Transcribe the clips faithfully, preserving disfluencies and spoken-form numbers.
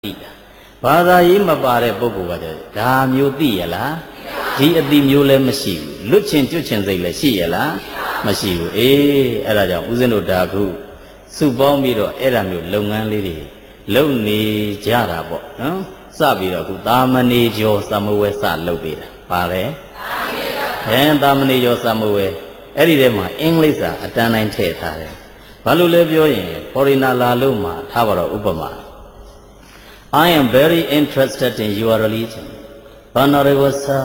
ဘာသာရေးမပါတဲ့ပုဂ္ဂိုလ်ကဒါမျိုးသိရလားဒီအတိမျိုးလည်းမရှိဘူးလွတ်ချင်ကျွတ်ချင်စိတ်လည်းရှိရလားမရှိဘူးအေးအဲ့ဒါကြောင့်ဦးဇင်းတို့ဒါခုစုပေါင်းပြီးတော့အဲ့ဒါမျိုးလုပ်ငန်းလေးတွေလုပ်နေကြတာပေါ့နော်စပြီးတော့ခုသာမဏေကျော်သမဝဲစလုပ်ပေးတာပါလေအဲသာမဏေကျော်သမဝဲအဲ့ဒီထဲမှာအင်္ဂလိပ်စာအတန်းတိုင်းထည့်ထားတယ်ဘာလို့လဲပြောရင် foreigner လာလို့မှထားပါတော့ဥပမာ I am very interested in your religion. Honorable sir,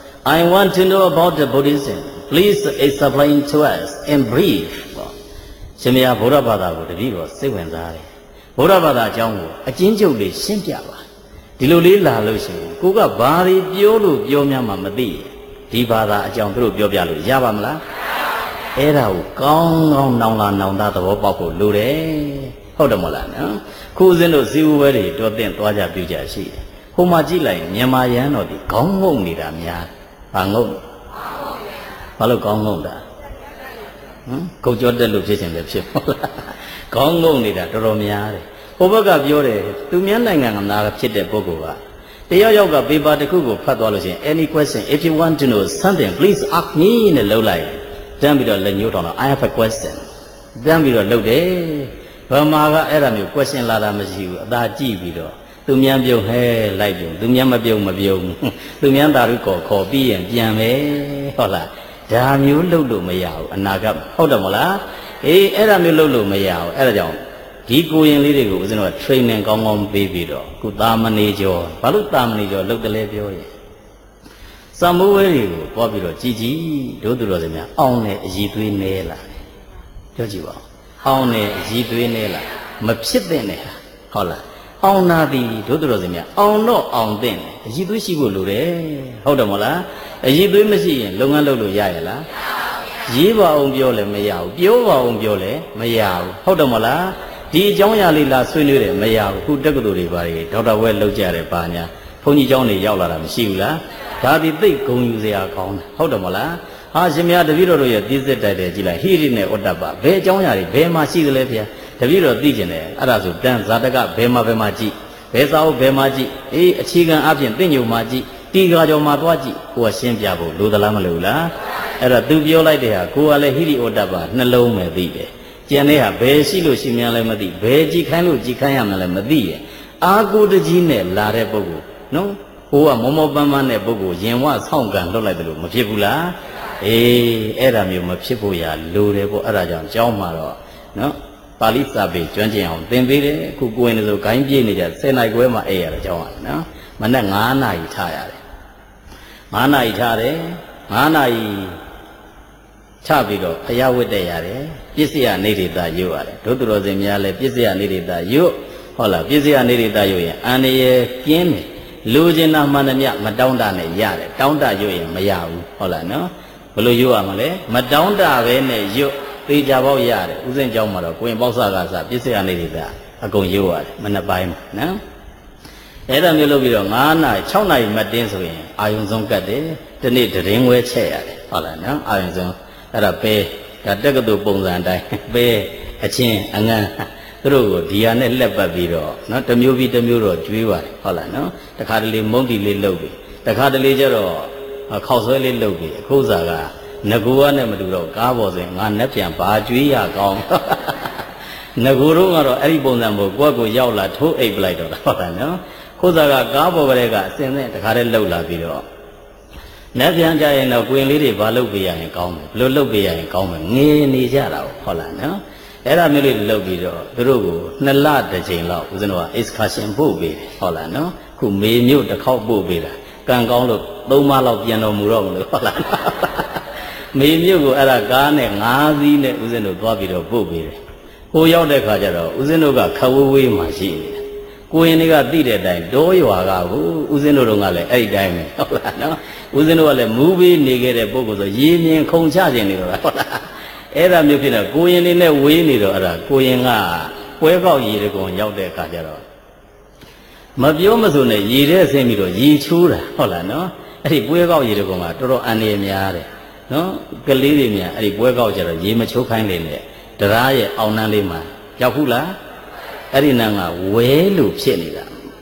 I want to know about the Buddhism. Please explain to us in brief. ရှင်မယားဗုဒ္ဓဘာသာကိုတပည့်တော်စိတ်ဝင်စားတယ်ဗုဒ္ဓဘာသာအကြောင်းကိုအကျဉ်းချုပ်လေးရှင်းပြပါဒီလိုလေးလာလို့ရှိရင်ကိုကဘာတွေပြောလို့ပြောများမှမသိဒီဘာသာအကြောင်းသူတို့ပြောပြလို့ရပါမလားအဲ့ဒါကိုကောင်းကောင်းနောင်လာနောင်သားသဘောပေါက်ဖို့လိုတယ်ဟုတ်တယ်မလားနော်ခုဦးဇင်းတို့ဇီဝဝဲတွေတော်တင်သွားကြပြကြရှိတယ်ဟိုမှာကြည့်လိုက်မြန်မာရန်တော်ဒီခေါင်းငုံနေတာများဘာငုံဘာလို့ခေါင်းငုံတာဟမ်ကုတ်ကြောတက်လို့ဖြစ်ခြင်းလည်းဖြစ်ဟုတ်လားခေါင်းငုံနေတာတော်တော်များတယ်ဟိုဘက်ကပြောတယ်သူများနိုင်ငံကနာဖြစ်တဲ့ပုဂ္ဂိုလ်ကတယောက်ယောက်ကပေပါတစ်ခုကိုဖတ်သွားလို့ရှိရင် any question if you want to know something please ask me နဲ့လှုပ်လိုက်တန်းပြီးတော့လက်ညှိုးထောင်တော့ I have a question တန်းပြီးတော့လှုပ်တယ်ဗမာကအဲ့ဒါမျိုး question လာတာမရှိဘူးအသာကြည့်ပြီးတော့သူများပြုံးဟဲလိုက်ပြုံးသူများမပြုံးမပြုံးသူများတာရုခေါ်ခေါ်ပြီးရင်ပြန်ပဲဟုတ်လားဒါမျိုးလှုပ်လို့မရဘူးအနာကဟုတ်တယ်မလားအေးအဲ့ဒါမျိုးလှုပ်လို့မရဘူးအဲ့ဒါကြောင့်ဒီကိုရင်လေးတွေကိုဦးဇင်းတို့က training ကောင်းကောင်းပေးပြီးတော့ခုသာမဏေကျော်ဘာလို့သာမဏေကျော်လှုပ်တယ်လဲပြောရင်စံမိုးဝဲတွေကိုပွားပြီးတော့ကြည်ကြည်တို့သူတော်စင်များအောင်းနဲ့အည်သွေးနေလာတယ်ပြောကြည့်ပါအောင်းနဲ့အည်သွေးနေလာမဖြစ်တဲ့နဲ့ဟုတ်လားအောင်နာသည်တို့တော်စင်များအောင်တော့အောင်တဲ့အည်သွေးရှိဖို့လိုတယ်ဟုတ်တယ်မလားအည်သွေးမရှိရင်လုပ်ငန်းလုပ်လို့ရရလားရေးပါအောင်ပြောလည်းမရဘူးပြောပါအောင်ပြောလည်းမရဘူးဟုတ်တယ်မလားဒီအကြောင်းအရာလေးလာဆွေးနွေးတယ်မရဘူးခုတက္ကသိုလ်တွေပါတွေဒေါက်တာဝဲလောက်ကြတယ်ပါညာဘုန်းကြီးကျောင်းတွေရောက်လာတာမရှိဘူးလားဒါဒီသိဂုံယူစရာကောင်းတယ်ဟုတ်တယ်မလားဟာရှင်မတပည့်တော်တို့ရဲ့ပြည့်စစ်တိုက်တယ်ကြည်လိုက်ဟိရိနဲ့ဩတ္တပဘယ်အကြောင်းအရာတွေဘယ်မှာရှိသလဲဗျာတပည့်တော်သိကျင်တယ်အဲ့ဒါဆိုတန်ဇာတကဘယ်မှာဘယ်မှာကြည့်ဘယ်စာအုပ်ဘယ်မှာကြည့်အေးအခြေခံအပြင်သိညုံမှာကြည့်တီကာကျော်မှာသွားကြည့်ကိုကရှင်းပြဖို့လိုသလားမလိုဘူးလားအဲ့တော့သူပြောလိုက်တဲ့ဟာကိုကလည်းဟိရိဩတ္တပနှလုံးပဲသိတယ်ကျန်တဲ့ဟာဘယ်ရှိလို့ရှိမြန်လည်းမသိဘယ်ကြည်ခိုင်းလို့ကြည်ခိုင်းရမှလည်းမသိရဲ့အာကိုတကြီးနဲ့လာတဲ့ပုဂ္ဂိုလ်နော်ဟိုကမောမောပန်းပန်းတဲ့ပုဂ္ဂိုလ်ရင်ဝဆောင်းကန်လွတ်လိုက်တယ်လို့မဖြစ်ဘူးလားအေးအဲ့ဒါမျိုးမဖြစ်ဖို့ရလိုတယ်ပေါ့အဲ့ဒါကြောင့်ကျောင်းမှာတော့နော်ပါဠိစာပေကျွမ်းကျင်အောင်သင်ပေးတယ်အခုကိုယ်ရင်ဆိုဂိုင်းပြေးနေကြဆယ်နိုင်ခွဲမှအိပ်ရတယ်ကျောင်းကနော်မနက်ငါးနာရီထားရတယ်ငါးနာရီထားတယ်ငါးနာရီချပြီးတော့ဘုရားဝတ်တဲ့ရတယ်ပြည့်စရာနေရတာရွတ်ရတယ်ဒုတော်စင်များလည်းပြည့်စရာနေရတာရွတ်ဟုတ်လားပြည့်စရာနေရတာရွတ်ရင်အန္တရာယ်ကင်းတယ်လူကျင်တာမှန်သမျှမတောင်းတနဲ့ရတယ်တောင်းတရွတ်ရင်မရဘူးဟုတ်လားနော်ဘယ်လိုရွတ်ရမလဲမတောင်းတပဲနဲ့ရွတ်သေချာပေါက်ရတယ်ဥစဉ်ကျောင်းမှာတော့ကိုရင်ပေါက်စကားစပြည့်စရာနေရတာအကုန်ရွတ်ရတယ်မနှစ်ပိုင်းမှာနော်အဲ့ဒါမျိုးလုပ်ပြီးတော့ငါးနာရီ၆နာရီမတင်းဆိုရင်အာယုံဆုံးကတ်တယ်ဒီနေ့တရင်ဝဲချက်ရတယ်ဟုတ်လားနော်အာယုံဆုံးအဲ့ဒါပဲဒါတက္ကသိုလ်ပုံစံအတိုင်းပဲအချင်းအငန်းသူတို့ကိုဒီဟာနဲ့လက်ပတ်ပြီးတော့နော်တစ်မျိုးပြီးတစ်မျိုးတော့ကျွေးပါတယ်ဟုတ်လားနော်တခါတလေမုံတီလေးလှုပ်ပြီတခါတလေကျတော့ခောက်ဆွဲလေးလှုပ်ပြီအခုစားကငကူကနဲ့မတူတော့ကားပေါ်ဆိုရင်ငါနဲ့ပြန်ဘာကျွေးရကောင်းငကူတော့ကတော့အဲ့ဒီပုံစံကိုကိုယ့်ကိုရောက်လာထိုးအိပ်ပလိုက်တော့ဟုတ်လားနော်ခုစားကကားပေါ်ကလေးကအစင်နဲ့တခါတည်းလှုပ်လာပြီးတော့လက်ပြန်ကြရင်တော့ကိုင်လေးတွေဘာလုပ်ပေးရရင်ကောင်းမယ်ဘယ်လိုလုပ်ပေးရရင်ကောင်းမယ်ငေးနေကြတာဟုတ်လားနော်အဲ့ဒါမျိုးလေးလုပ်ပြီးတော့သူတို့ကိုနှစ်လတစ်ချိန်လောက်ဦးဇင်းတို့က excursion ပို့ပေးတယ်ဟုတ်လားနော်ခုမေမြို့တစ်ခေါက်ပို့ပေးတာကံကောင်းလို့သုံးမလောက်ပြန်တော်မူတော့မလို့ဟုတ်လားမေမြို့ကိုအဲ့ဒါကားနဲ့ငါးစီးနဲ့ဦးဇင်းတို့သွားပြီးတော့ပို့ပေးတယ်ဟိုရောက်တဲ့ခါကျတော့ဦးဇင်းတို့ကခဝဝေးမှရှိနေတယ်ကိုရင်တွေကသိတဲ့အတိုင်းတောရွာကကိုဦးဇင်းတို့ကလည်းအဲ့ဒီတိုင်းပဲဟုတ်လားနော်ဦးဇင်းတို့ကလည်းမူးပေးနေခဲ့တဲ့ပုဂ္ဂိုလ်ဆိုရေမြင်ခုံချခြင်းနေတော့ဟုတ်လားအဲ့ဒါမျိုးဖြစ်တော့ကိုရင်တွေနဲ့ဝေးနေတော့အဲ့ဒါကိုရင်ကပွဲကောက်ရေတကုံရောက်တဲ့အခါကျတော့မပြောမဆိုနဲ့ရေထဲဆင်းပြီးတော့ရေချိုးတာဟုတ်လားနော်အဲ့ဒီပွဲကောက်ရေတကုံကတော်တော်အန္တရာယ်များတယ်နော်ကလေးတွေများအဲ့ဒီပွဲကောက်ကျတော့ရေမချိုးခိုင်းလေနဲ့တရားရဲ့အောင်နှမ်းလေးမှာရောက်ခုလားအဲ့ဒီနန်းကဝဲလို့ဖြစ်နေတာ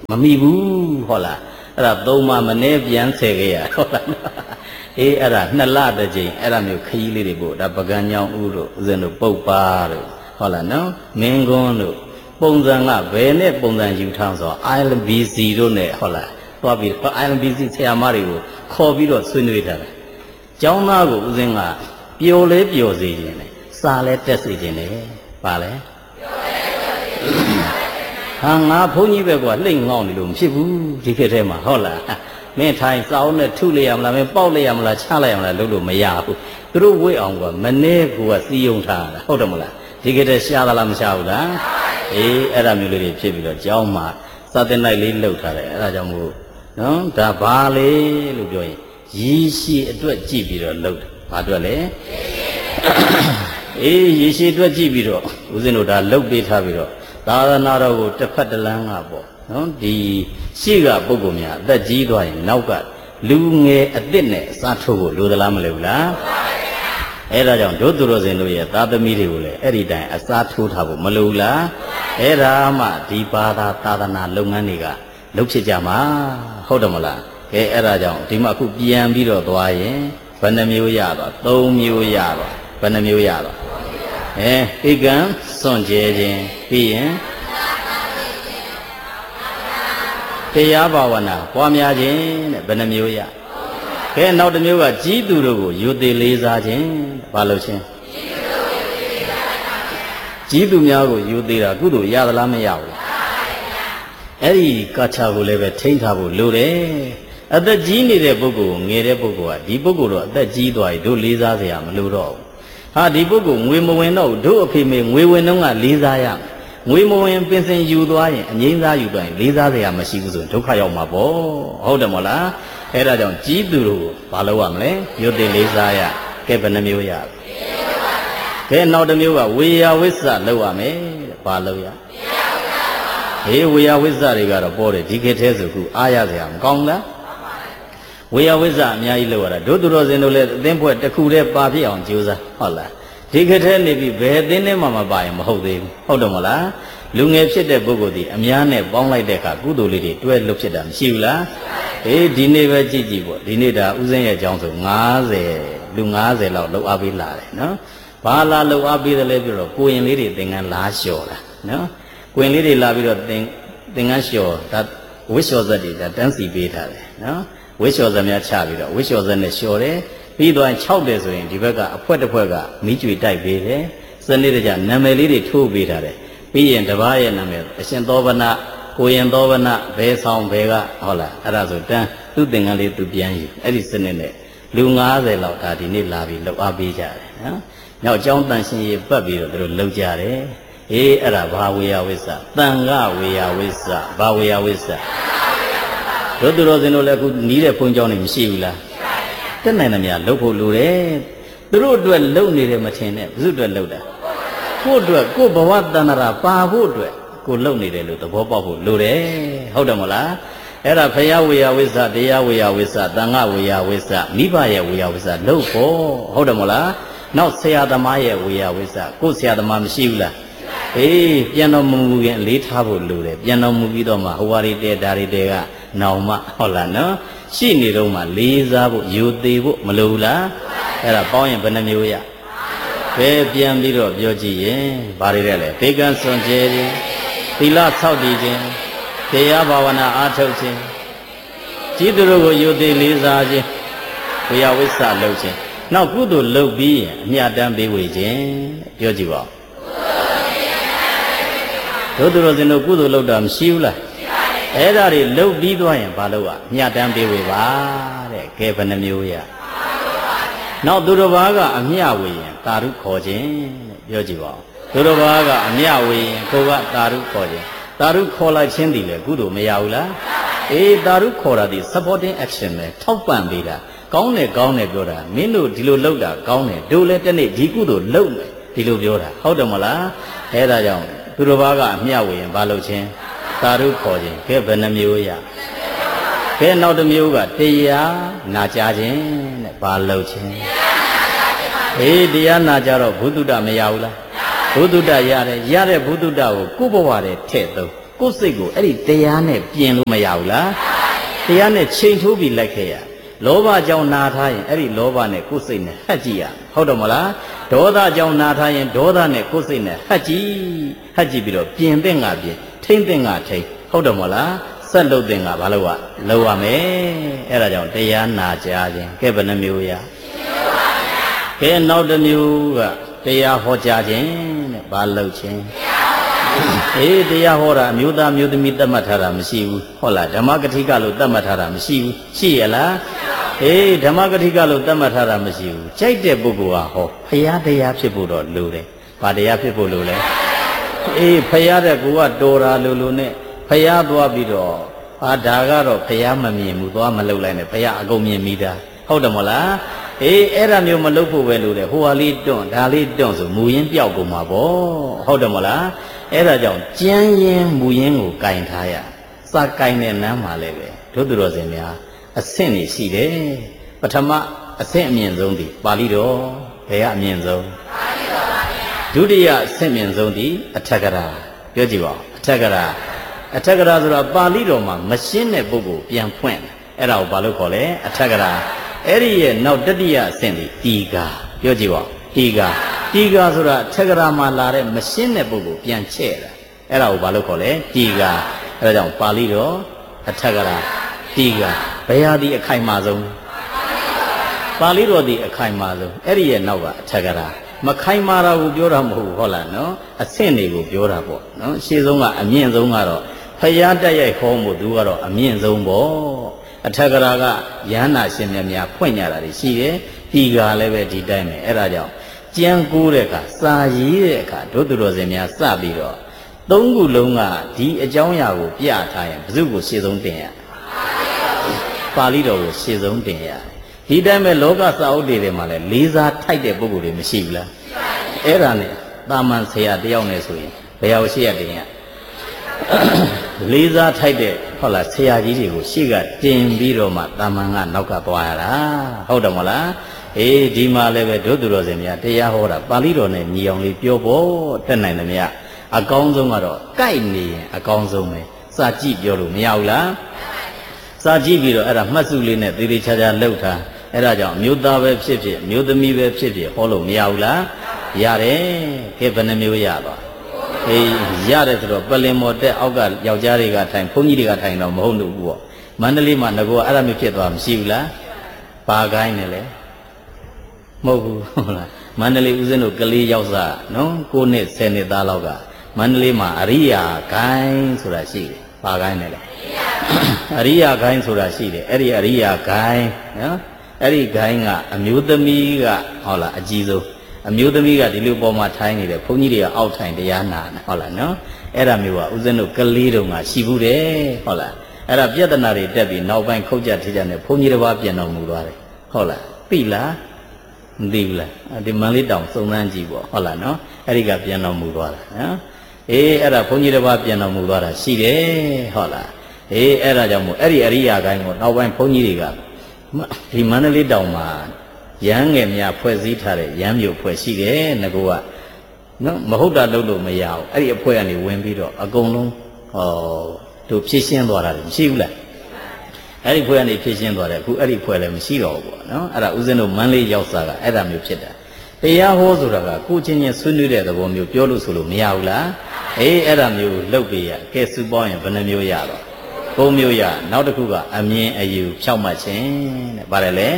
မမိဘူးဟုတ်လားအဲ့ဒါသုံးမမနေပြန်ဆယ်ခဲ့ရဟုတ်လားအေးအဲ့ဒါနှစ်လတစ်ကြိမ်အဲ့ဒါမျိုးခရီးလေးတွေပို့ဒါပကံညောင်းဦးတို့ဦးဇင်းတို့ပုတ်ပါတို့ဟုတ်လားနော်မင်းကွန်းတို့ပုံစံကဘယ်နဲ့ပုံစံယူထားဆို I L B C တို့နဲ့ဟုတ်လားသွားပြီး I L B C ဆရာမတွေကိုခေါ်ပြီးတော့ဆွေးနွေးထားတယ်ကျောင်းသားကိုဦးဇင်းကပျော်လဲပျော်စေခြင်းနဲ့စာလဲတက်စေခြင်းနဲ့ပါလဲဟာငါဘုန်းကြီးပဲကွာလှိမ့်ငေါ့နေလို့မဖြစ်ဘူးဒီခေတ်ထဲမှာဟုတ်လားမင်းထိုင်စောင်းနဲ့ထုလိုက်ရမလားမင်းပေါက်လိုက်ရမလားချလိုက်ရမလားလို့လို့မရဘူးသူတို့ဝိတ်အောင်ကမနေကူကစီယုံထားတာဟုတ်တယ်မလားဒီခေတ်ထဲရှားသလားမရှားဘူးလားအေးအဲ့ဒါမျိုးလေးတွေဖြစ်ပြီးတော့ကျောင်းမှာစာသင်တိုက်လေးလှုပ်ထားတယ်အဲ့ဒါကြောင့်မို့နော်ဒါဘာလေလို့ပြောရင်ရည်ရှိအတွက်ကြည့်ပြီးတော့လှုပ်တယ်ဘာအတွက်လဲအေးရည်ရှိအတွက်ကြည့်ပြီးတော့ဦးဇင်းတို့ဒါလှုပ်ပေးထားပြီးတော့သာသနာတော်ကိုတစ်ဖက်တစ်လမ်းကပေါ့နော်ဒီရှေ့ကပုဂ္ဂိုလ်များအသက်ကြီးသွားရင်နောက်ကလူငယ်အသစ်နဲ့အစားထိုးဖို့လိုသလားမလိုဘူးလားအဲ့ဒါကြောင့်ဒုသူတော်စင်တို့ရဲ့သာသမီတွေကိုလည်းအဲ့ဒီတိုင်အစားထိုးထားဖို့မလိုဘူးလားအဲ့ဒါမှဒီဘာသာသာသနာလုပ်ငန်းတွေကလုပ်ဖြစ်ကြမှာဟုတ်တယ်မလားကဲအဲ့ဒါကြောင့်ဒီမှာအခုပြန်ပြီးတော့သွားရင်ဘယ်နှမျိုးရသွားသုံးမျိုးရသွားဘယ်နှမျိုးရသွားအဲဧကံစွန့်ကြဲခြင်းပြီးရင်တရားဘာဝနာပွားများခြင်းတဲ့ဘယ်နှမျိုးရကဲနောက်တစ်မျိုးကကြီးသူတို့ကိုယူသေးလေးစားခြင်းဘာလို့ချင်းကြီးသူများကိုယူသေးတာကုသိုလ်ရသလားမရဘူးအဲ့ဒီကာချာကိုလည်းပဲထိန်းထားဖို့လိုတယ်အသက်ကြီးနေတဲ့ပုဂ္ဂိုလ်ငယ်တဲ့ပုဂ္ဂိုလ်ကဒီပုဂ္ဂိုလ်တော့အသက်ကြီးသွားပြီတို့လေးစားเสียမလိုတော့ဘူးဟာဒီပုဂ္ဂိုလ်ငွေမဝင်တော့တို့အဖေမေငွေဝင်တော့ကလေးစားရငွေမဝင်ပင်စင်ယူသွားရင်အငိမ့်စားယူသွားရင်လေးစားเสียမရှိဘူးဆိုရင်ဒုက္ခရောက်မှာပေါ့ဟုတ်တယ်မဟုတ်လားအဲ့ဒါကြောင့်ကြီးသူတို့ဘာလုပ်ရမလဲရွတ်တင်လေးစားရကဲဘယ်နှမျိုးရကဲနောက်တစ်မျိုးကဝေယဝိစ္စလုပ်ရမယ်ဘာလုပ်ရဟေးဝေယဝိစ္စတွေကတော့ပေါ်တယ်ဒီခေတ်ထဲဆိုခုအားရเสียမကောင်းလားဝေယဝိစ္စအများကြီးလုပ်ရတာတို့သူတော်စင်တို့လည်းအသင်းဖွဲ့တစ်ခုတည်းပါဖြစ်အောင်ကြိုးစားဟုတ်လားဒီခေတ်ထဲနေပြီးဘယ်အသင်းနဲ့မှမပါရင်မဟုတ်သေးဘူးဟုတ်တယ်မလားလူငယ်ဖြစ်တဲ့ပုဂ္ဂိုလ်ဒီအများနဲ့ပေါင်းလိုက်တဲ့အခါကုသိုလ်လေးတွေတွဲလွတ်ဖြစ်တာမရှိဘူးလားအေးဒီနေ့ပဲကြည့်ကြည့်ပေါ့ဒီနေ့ဒါဥစဉ်ရဲ့အကြောင်းဆိုငါးဆယ်လူငါးဆယ်လောက်လှုပ်အားပေးလာတယ်နော်ဘာလာလှုပ်အားပေးတယ်လဲပြောတော့ကိုရင်လေးတွေသင်္ကန်းလာလျှော်တာနော်ကိုရင်လေးတွေလာပြီးတော့သင်သင်္ကန်းလျှော်ဒါဝိလျှော်ဇက်တွေဒါတန်းစီပေးထားတယ်နော်ဝိလျှော်ဇက်များချပြီးတော့ဝိလျှော်ဇက်နဲ့လျှော်တယ်ပြီးတော့ခြောက်တယ်ဆိုရင်ဒီဘက်ကအဖွဲတစ်ဖွဲ့ကမိကျွေတိုက်ပေးတယ်စနစ်တကျနာမည်လေးတွေထိုးပေးထားတယ်ပြီးရင်တပားရဲ့နာမည်အရှင်သောဗနကိုရင်သောဗနဘဲဆောင်ဘဲကဟုတ်လားအဲ့ဒါဆိုတန်းသူ့သင်္ကန်းလေးသူပြန်ယူအဲ့ဒီစနစ်နဲ့လူငါးဆယ်လောက်ဒါဒီနေ့လာပြီးလှုပ်အားပေးကြတယ်နော်။နောက်ကျောင်းတန်ရှင်ရေပတ်ပြီးတော့သူတို့လှုပ်ကြတယ်။အေးအဲ့ဒါဘာဝေယဝိစ္စတန်ခဝေယဝိစ္စဘာဝေယဝိစ္စတို့သူတော်စင်တို့လည်းအခုနီးတဲ့ဘုန်းကျောင်းနေမရှိဘူးလား။တက်နိုင်တယ်များလှုပ်ဖို့လိုတယ်။သူတို့အတွက်လှုပ်နေတယ်မထင်နဲ့ဘု து အတွက်လှုပ်တာ။ကို့အတွက်ကို့ဘဝတဏ္ဍာပါဖို့အတွက်ကိုလှုပ်နေတယ်လို့သဘောပေါက်ဖို့လိုတယ်ဟုတ်တယ်မလားအဲ့ဒါဖယားဝေယဝိစ္စတရားဝေယဝိစ္စသံဃဝေယဝိစ္စမိဘရဲ့ဝေယဝိစ္စလှုပ်ဖို့ဟုတ်တယ်မလားနောက်ဆရာသမားရဲ့ဝေယဝိစ္စကိုဆရာသမားမရှိဘူးလားအေးပြန်တော်မူခင်လေးထားဖို့လိုတယ်ပြန်တော်မူပြီးတော့မှဟိုဟာတွေတဲဒါတွေတဲကနောင်မဟုတ်လားနော်ရှိနေတော့မှလေးစားဖို့ယူသေးဖို့မလိုဘူးလားအဲ့ဒါပေါင်းရင်ဘယ်နှမျိုးရဘယ်ပြန်ပြီးတော့ပြောကြည့်ရင်ဘာတွေလဲလဲဒေကံစွန်ကျဲခြင်းသီလဆောက်တည်ခြင်းတရားဘာဝနာအားထုတ်ခြင်းကြီးသူတို့ကိုယုတ်သိလေးစားခြင်းဝေယဝိစ္စလုပ်ခြင်းနောက်ကုသိုလ်လုပ်ပြီးရင်အမြတ်တမ်းပေးဝေခြင်းပြောကြည့်ပါတို့သူတို့စင်တို့ကုသိုလ်လုပ်တာမရှိဘူးလားအဲ့ဒါတွေလုပ်ပြီးသွားရင်ဘာလုပ်ရအမြတ်တမ်းပေးဝေပါတဲ့ကဲဘယ်နှမျိုးရနောက်သူတော်ဘာကအမြတ်ဝေရင်တာရုခေါ်ခြင်းပြောကြည့်ပါသူတော်ဘာကအမြဝေရင်ကိုကတာရုခေါ်ခြင်းတာရုခေါ်လိုက်ခြင်းတည်လေကုသိုလ်မရဘူးလားအေးတာရုခေါ်တာဒီ supporting action ပဲထောက်ပံ့ပေးတာကောင်းတယ်ကောင်းတယ်ပြောတာမင်းတို့ဒီလိုလုပ်တာကောင်းတယ်တို့လည်းတနေ့ဒီကုသိုလ်လုပ်မယ်ဒီလိုပြောတာဟုတ်တယ်မလားအဲဒါကြောင့်သူတော်ဘာကအမြဝေရင်ဘာလုပ်ခြင်းတာရုခေါ်ခြင်းကဲဘယ်နှမျိုးရကဲနောက်တစ်မျိုးကတရားနာကြားခြင်းတဲ့ဘာလုပ်ခြင်းအေးတရားနာကြတော့ဘုဒ္ဓမရဘူးလားဘုဒ္ဓရတယ်ရတဲ့ဘုဒ္ဓကိုကိုယ့်ဘဝထဲထည့်သုံးကိုယ်စိတ်ကိုအဲ့ဒီတရားနဲ့ပြင်လို့မရဘူးလားတရားနဲ့ချိန်ထိုးပြီးလိုက်ခဲ့ရလောဘကြောင့်နာထားရင်အဲ့ဒီလောဘနဲ့ကိုယ်စိတ်နဲ့ဟတ်ကြည့်ရဟုတ်တယ်မလားဒေါသကြောင့်နာထားရင်ဒေါသနဲ့ကိုယ်စိတ်နဲ့ဟတ်ကြည့်ဟတ်ကြည့်ပြီးတော့ပြင်တဲ့ငါပြင်ထိမ့်တဲ့ငါထိမ့်ဟုတ်တယ်မလားဆက်လုပ်တဲ့ငါဘာလို့ ကလုပ်ရမယ်အဲ့ဒါကြောင့်တရားနာကြခြင်းကဲဘယ်နှမျိုးရကဲနောက်တစ်မျိုးကတရားဟောကြားခြင်းတဲ့ဘာလုပ်ခြင်းအေးတရားဟောတာအမျိုးသားမျိုးသမီးသတ်မှတ်ထားတာမရှိဘူးဟုတ်လားဓမ္မဂတိကလို့သတ်မှတ်ထားတာမရှိဘူးရှိရလားအေးဓမ္မဂတိကလို့သတ်မှတ်ထားတာမရှိဘူးကြိုက်တဲ့ပုဂ္ဂိုလ်ကဟောဖရာတရားဖြစ်ဖို့တော့လိုတယ်ဘာတရားဖြစ်ဖို့လိုလဲအေးဖရာတဲ့ကိုကတော်တာလိုလိုနဲ့ဖရာသွားပြီးတော့အာဒါကတော့ဖရာမမြင်ဘူးသွားမလုပ်လိုက်နဲ့ဖရာအကုန်မြင်မိတာဟုတ်တယ်မလားအေးအဲ့ဒါမျိုးမလုပ်ဖို့ပဲလိုတယ်ဟိုဟာလေးတွန့်ဒါလေးတွန့်ဆိုမူရင်းပြောက်ကုန်မှာပေါ့ဟုတ်တယ်မလားအဲ့ဒါကြောင့်ကြမ်းရင်မူရင်းကိုကင်ထားရစကင်တဲ့နမ်းမှာလည်းပဲတို့သူတော်စင်များအဆင့်နေရှိတယ်ပထမအဆင့်အမြင့်ဆုံးဒီပါဠိတော်ဘယ်ကအမြင့်ဆုံးပါဠိတော်ပါဗျာဒုတိယအဆင့်မြင့်ဆုံးဒီအထက်ကရာပြောကြည့်ပါဦးအထက်ကရာအထက်ကရာဆိုတာပါဠိတော်မှာမရှင်းတဲ့ပုဂ္ဂိုလ်ပြန်ဖွင့်အဲ့ဒါကိုဘာလို့ခေါ်လဲအထက်ကရာအဲ့ဒီရဲ့နောက်တတိယအဆင့်ဒီတီကာပြောကြည့်ပါဦးတီကာတီကာဆိုတာအထက်ကရာမှာလာတဲ့မရှင်းတဲ့ပုဂ္ဂိုလ်ပြန်ချဲ့တာအဲ့ဒါကိုဘာလို့ခေါ်လဲတီကာအဲ့ဒါကြောင့်ပါဠိတော်အထက်ကရာတီကာဘယ်ဟာဒီအခိုင်မာဆုံးပါဠိတော်ဒီအခိုင်မာဆုံးအဲ့ဒီရဲ့နောက်ကအထက်ကရာမခိုင်မာတာကိုပြောတာမဟုတ်ဘူးဟုတ်လားနော်အဆင့်တွေကိုပြောတာပေါ့နော်ရှေ့ဆုံးကအမြင့်ဆုံးကတော့ဖယားတက်ရိုက်ခေါ်မှုသူကတော့အမြင့်ဆုံးပေါ့အထက်ကရာကယန္နာရှင်များများဖွင့်ကြတာရှိတယ်ဒီကလည်းပဲဒီတိုင်းပဲအဲ့ဒါကြောင့်ကြံကိုးတဲ့အခါစာရေးတဲ့အခါဒုသူတော်စင်များစပြီးတော့သုံးခုလုံးကဒီအကြောင်းအရာကိုပြထားရင်ဘယ်သူကိုရှေ့ဆုံးတင်ရပါဠိတော်ကိုရှေ့ဆုံးတင်ရဒီတိုင်းပဲလောကစာအုပ်တွေထဲမှာလည်းလေးစားထိုက်တဲ့ပုဂ္ဂိုလ်တွေမရှိဘူးလားအဲ့ဒါနဲ့တာမန်ဆရာတယောက်နဲ့ဆိုရင်ဘယ်ဟာရှေ့ရတင်ရလေးစားထိုက်တဲ့ဟုတ်လားဆရာကြီးတွေကိုရှေ့ကတင်ပြီးတော့မှတာမန်ကနောက်ကသွားရတာဟုတ်တယ်မလားအေးဒီမှာလည်းပဲဒုသူတော်စင်များတရားဟောတာပါဠိတော်နဲ့ညီအောင်လေးပြောဖို့တက်နိုင်တယ်မြတ်အကောင်းဆုံးကတော့ကြိုက်နေရင်အကောင်းဆုံးပဲစာကြည့်ပြောလို့မရဘူးလားစာကြည့်ပြီးတော့အဲ့ဒါမှတ်စုလေးနဲ့သေသေးချာချာလှုပ်ထားအဲ့ဒါကြောင့်မျိုးသားပဲဖြစ်ဖြစ်မျိုးသမီးပဲဖြစ်ဖြစ်ဟောလို့မရဘူးလားရတယ်ခေဘယ်နှမျိုးရပါအေးရတယ်ဆိုတော့ပလင်မော်တက်အောက်ကယောက်ျားတွေကထိုင်ဘုန်းကြီးတွေကထိုင်တော့မဟုတ်ဘူးပေါ့မန္တလေးမှာငကောအဲ့ဒါမျိုးဖြစ်သွားမရှိဘူးလားဘာကိုင်းနဲ့လဲမဟုတ်ဘူးဟုတ်လားမန္တလေးဦးဇင်းတို့ကလေးရောက်စားနော်ကိုနှစ်ဆယ်နှစ်သားလောက်ကမန္တလေးမှာအရိယာကိုင်းဆိုတာရှိတယ်ဘာကိုင်းနဲ့လဲအရိယာကိုင်းဆိုတာရှိတယ်အဲ့ဒီအရိယာကိုင်းနော်အဲ့ဒီဂိုင်းကအမျိုးသမီးကဟုတ်လားအကြီးဆုံးအမျိုးသမီးကဒီလိုပေါ်မှာထိုင်းနေတယ်ဘုန်းကြီးတွေကအောက်ထိုင်တရားနာဟုတ်လားနော်အဲ့ဒါမျိုးကဦးဇင်းတို့ကလေးတုန်းကရှိဘူးတယ်ဟုတ်လားအဲ့ဒါပြဿနာတွေတက်ပြီးနောက်ပိုင်းခုတ်ကြထကြနဲ့ဘုန်းကြီးတစ်ပါးပြန်တော်မူသွားတယ်ဟုတ်လားသိလားမသိဘူးလားဒီမန်လေးတောင်စုံစမ်းကြည့်ပေါ့ဟုတ်လားနော်အဲ့ဒီကပြန်တော်မူသွားတာနော်အေးအဲ့ဒါဘုန်းကြီးတစ်ပါးပြန်တော်မူသွားတာရှိတယ်ဟုတ်လားအေးအဲ့ဒါကြောင့်မို့အဲ့ဒီအရိယာဂိုင်းကိုနောက်ပိုင်းဘုန်းကြီးတွေကဒီမန္တလေးတောင်မှာရဟန်းငယ်များဖွဲ့စည်းထားတဲ့ရဟန်းမျိုးဖွဲ့ရှိတယ်ငါကနော်မဟုတ်တာလုပ်လို့မရဘူးအဲ့ဒီအဖွဲ့ကနေဝင်ပြီးတော့အကုန်လုံးဟောတို့ဖြည့်ရှင်းသွားတာမရှိဘူးလားအဲ့ဒီဖွဲ့ကနေဖြည့်ရှင်းသွားတယ်အခုအဲ့ဒီဖွဲ့လည်းမရှိတော့ဘူးပေါ့နော်အဲ့ဒါဦးဇင်းတို့မန္တလေးရောက်စားကအဲ့ဒါမျိုးဖြစ်တာတရားဟောဆိုတာကကိုချင်းချင်းဆွေးနွေးတဲ့သဘောမျိုးပြောလို့ဆိုလို့မရဘူးလားအေးအဲ့ဒါမျိုးလုပ်ပေးရကဲစုပေါင်းရင်ဘယ်နှမျိုးရတော့ဘုံမျိုးရနောက်တစ်ခုကအမြင်အယူဖြောက်မှတ်ခြင်းတဲ့ဗါတယ်လေ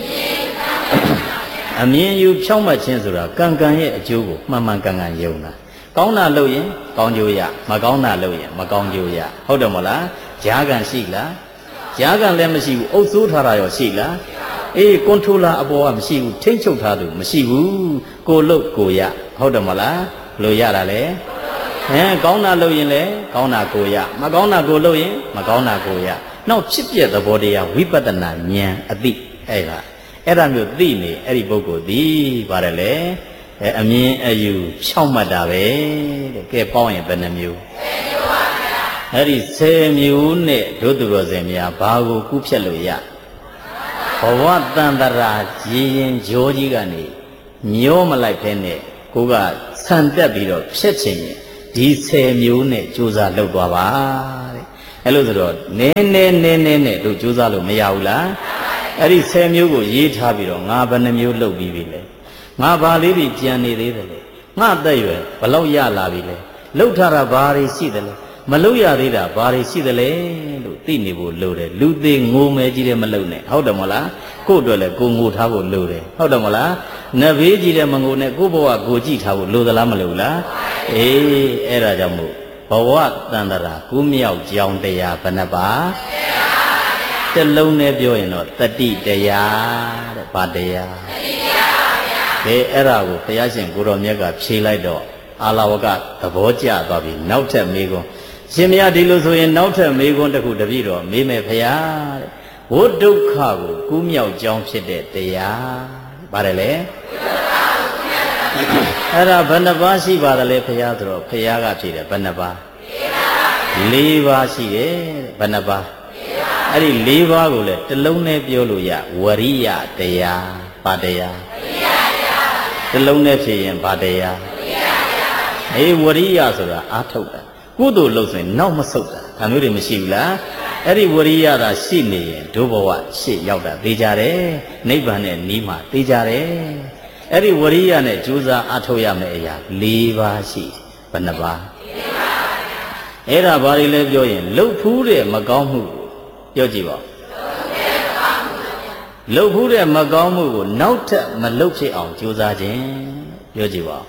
အမြင်အယူဖြောက်မှတ်ခြင်းဆိုတာကံကံရဲ့အကျိုးကိုမှန်မှန်ကန်ကန်ယုံတာကောင်းတာလုပ်ရင်ကောင်းကျိုးရမကောင်းတာလုပ်ရင်မကောင်းကျိုးရဟုတ်တယ်မဟုတ်လားဈာကံရှိလားဈာကံလည်းမရှိဘူးအုပ်စိုးထားတာရောရှိလားအေးကွန်ထရိုလာအပေါ်ကမရှိဘူးထိမ့်ချုပ်ထားသူမရှိဘူးကိုလုတ်ကိုရဟုတ်တယ်မဟုတ်လားဘယ်လိုရတာလဲဟမ်ကောင်းတာလုပ်ရင်လည်းကောင်းတာကိုရမကောင်းတာကိုလုပ်ရင်မကောင်းတာကိုရနောက်ဖြစ်ပြသဘောတရားဝိပဿနာဉာဏ်အသိအဲ့ဒါအဲ့ဒါမျိုးသိနေအဲ့ဒီပုဂ္ဂိုလ်သိပါတယ်လေအဲအမြင်အယူဖြောက်မှတ်တာပဲတဲ့ကဲပေါင်းရင်ဘယ်နှမျိုးအဲ့ဒီဆယ်မျိုးနဲ့ဒုသူတော်စင်များဘာကိုကူးဖြတ်လို့ရဘဝတန်တရာရည်ရင်ကြောကြီးကနေမျောမလိုက်ဖဲနဲ့ကိုကဆန်တက်ပြီးတော့ဖြတ်ချင်ရင်ဒီဆယ်မျိုးနဲ့ကြိုးစားလုပ်သွားပါတဲ့အဲ့လိုဆိုတော့နည်းနည်းနည်းနည်းနဲ့တို့ကြိုးစားလို့မရဘူးလားအဲ့ဒီဆယ်မျိုးကိုရေးထားပြီးတော့ငါဘယ်နှမျိုးလုပ်ပြီးပြီလဲငါဘာလေးတွေကြံနေသေးတယ်လေငါသက်ရွယ်ဘလောက်ရလာပြီလဲလှုပ်ထားတာဘာတွေရှိတယ်လဲမလှုပ်ရသေးတာဘာတွေရှိတယ်လဲလို့သိနေဖို့လိုတယ်လူသေးငိုမယ်ကြီးတယ်မလှုပ်နဲ့ဟုတ်တယ်မလားကို့အတွက်လည်းကိုငိုထားဖို့လိုတယ်ဟုတ်တယ်မလားနတ်ဘေးကြီးတယ်မငိုနဲ့ကို့ဘဝကိုကြည့်ထားဖို့လိုသလားမလိုလားအေးအဲ့ဒါကြောင့်မို့ဘဝတန်တရာကုမြောက်ကြောင်တရားဘယ်နှပါတလုံးနဲ့ပြောရင်တော့တတိတရားတဲ့ဘာတရားတတိတရားပါဗျာဘယ်အဲ့ဒါကိုဘုရားရှင်ကိုတော်မြတ်ကဖြေလိုက်တော့အာလဝကသဘောကျသွားပြီနောက်ထပ်မေးခွန်းရှင်မရဒီလိုဆိုရင်နောက်ထပ်မေးခွန်းတစ်ခုတပြည့်တော့မေးမယ်ဘုရားတဲ့ဝိဒုက္ခကိုကူးမြောက်ကြောင်းဖြစ်တဲ့တရားပါတယ်လေအဲ့ဒါဘယ်နှပါးရှိပါတယ်လဲဘုရားဆိုတော့ဘုရားကဖြေတယ်ဘယ်နှပါးလေးပါးရှိတယ်ဘယ်နှပါးအဲ့ဒီလေးပါးကိုလည်းတစ်လုံးနဲ့ပြောလို့ရဝရိယတရားဘာတရားတစ်လုံးနဲ့ဖြေရင်ဘာတရားအေးဝရိယဆိုတာအားထုတ်တာကုသိုလ်လုပ်ဆိုရင်နောက်မဆုတ်တာဒါမျိုးတွေမရှိဘူးလားအဲ့ဒီဝရိယသာရှိနေရင်ဒုဘဝရှေ့ရောက်တာသိကြတယ်နိဗ္ဗာန်နဲ့နီးမှာသိကြတယ်အဲ့ဒီဝရိယနဲ့ကြိုးစားအားထုတ်ရမယ့်အရာ၄ပါးရှိဘယ်နှပါးအဲ့ဒါဘာတွေလဲပြောရင်လှုပ်ဖူးတဲ့မကောင်းမှုပြောကြည့်ပါလှုပ်ဖူးတဲ့မကောင်းမှုကိုနောက်ထပ်မလှုပ်ဖြစ်အောင်ကြိုးစားခြင်းပြောကြည့်ပါ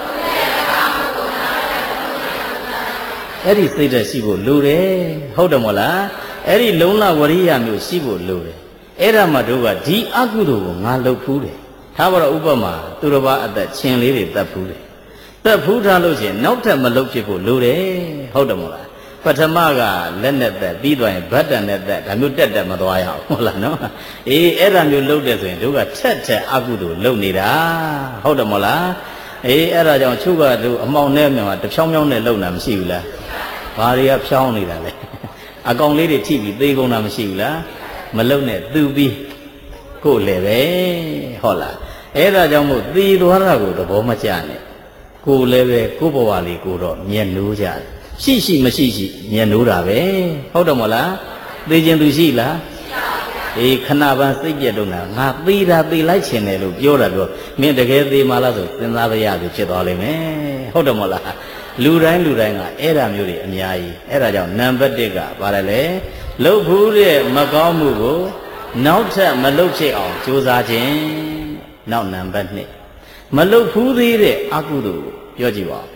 အဲ့ဒီစိတ်ဓာတ်ရှိဖို့လိုတယ်ဟုတ်တယ်မဟုတ်လားအဲ့ဒီလုံလဝရိယမျိုးရှိဖို့လိုတယ်အဲ့ဒါမှတို့ကဒီအကုသိုလ်ကိုငါလှုပ်ဖူးတယ်ထားပါတော့ဥပမာသူတစ်ပါးအသက်ချင်းလေးတွေတက်ဖူးတယ်တက်ဖူးထားလို့ရှိရင်နောက်ထပ်မလှုပ်ဖြစ်ဖို့လိုတယ်ဟုတ်တယ်မဟုတ်လားပထမကလက်နဲ့တက်ပြီးသွားရင်ဗတ်တန်နဲ့တက်ဒါမျိုးတက်တက်မသွားရအောင်ဟုတ်လားနော်အေးအဲ့ဒါမျိုးလှုပ်တယ်ဆိုရင်တို့ကထက်ထက်အကုသိုလ်လှုပ်နေတာဟုတ်တယ်မဟုတ်လားအေးအဲ့ဒါကြောင့်ချုပ်ကတို့အမောင်နဲ့မြန်မာတဖြောင်းဖြောင်းနဲ့လှုပ်တာမရှိဘူးလားဘာတွေကဖြောင်းနေတာလဲအကောင်လေးတွေထိပြီးသေကုန်တာမရှိဘူးလားမလှုပ်နဲ့သူပြီးကိုယ်လည်းပဲဟုတ်လားအဲ့ဒါကြောင့်မို့သေသွားတာကိုသဘောမကျနဲ့ကိုယ်လည်းပဲကိုယ်ဘဝလေးကိုတော့မျက်နှိုးကြတယ်ရှိရှိမရှိရှိမျက်နှိုးတာပဲဟုတ်တယ်မဟုတ်လားသေခြင်းသူရှိလားအေးခဏပန်းစိတ်ပြက်တော့ငါငါသေးတာသေလိုက်ချင်တယ်လို့ပြောတာပြောမင်းတကယ်သေမှလားဆိုစဉ်းစားရရသူဖြစ်သွားလိမ့်မယ်ဟုတ်တယ်မဟုတ်လားလူတိုင်းလူတိုင်းကအဲ့ဒါမျိုးတွေအများကြီးအဲ့ဒါကြောင့်နံပါတ်၁ကဘာလဲလဲလှုပ်ဖူးတဲ့မကောင်းမှုကိုနောက်ထပ်မလှုပ်ဖြစ်အောင်ကြိုးစားခြင်းနောက်နံပါတ်၂မလှုပ်ဖူးသေးတဲ့အကုသိုလ်ပြောကြည့်ပါ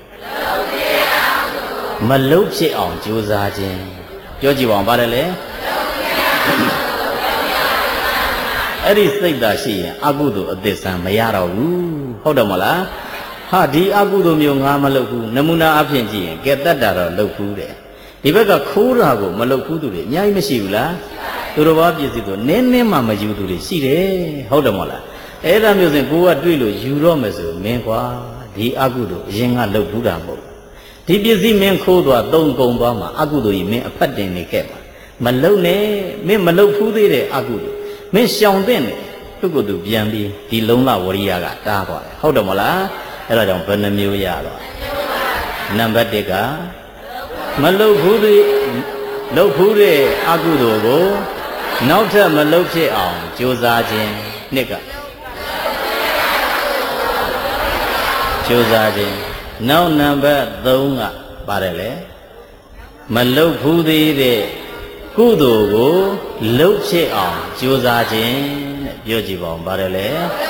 မလှုပ်ဖြစ်အောင်ကြိုးစားခြင်းပြောကြည့်ပါဦးဘာလဲလဲအဲ့ဒီစိတ်သာရှိရင်အကုသိုလ်အသစ္စာမရတော့ဘူးဟုတ်တယ်မလားဟာဒီအကုသိုလ်မျိုးငါမလုပ်ဘူးနမူနာအဖြစ်ကြည့်ရင်ကဲတတ်တာတော့လုပ်ဘူးတဲ့ဒီဘက်ကခိုးတာကိုမလုပ်ဘူးသူတွေအများကြီးမရှိဘူးလားသူတော်ဘာပြည့်စုံသူနင်းနင်းမှမယူသူတွေရှိတယ်ဟုတ်တယ်မဟုတ်လားအဲ့ဒါမျိုးစဉ်ကိုကတွေ့လို့ယူတော့မယ်ဆိုမင်းကွာဒီအကုသိုလ်အရင်ကလုပ်ဘူးတာမဟုတ်ဒီပစ္စည်းမင်းခိုးသွားသုံးကုန်သွားမှာအကုသိုလ်ကြီးမင်းအဖတ်တင်နေခဲ့မှာမလုပ်နဲ့မင်းမလုပ်ဘူးသေးတဲ့အကုသိုလ်မင်းရှောင်တဲ့နဲ့သူ့ကိုယ်သူပြန်ပြီးဒီလုံလဝရိယကတားသွားတယ်ဟုတ်တယ်မလားအဲ့ဒါကြောင့်ဘယ်နှမျိုးရတော့နံပါတ်၁ကမလှုပ်ဘူးသေးလှုပ်ဘူးတဲ့အကုသိုလ်ကိုနောက်ထပ်မလှုပ်ဖြစ်အောင်ကြိုးစားခြင်းနှစ်ကကြိုးစားခြင်းနောက်နံပါတ်၃ကပါတယ်လေမလှုပ်ဘူးသေးတဲ့ကုသိုလ်ကိုလှုပ်ဖြစ်အောင်ကြိုးစားခြင်းတဲ့ပြောကြည့်ပါဦးပါတယ်လေ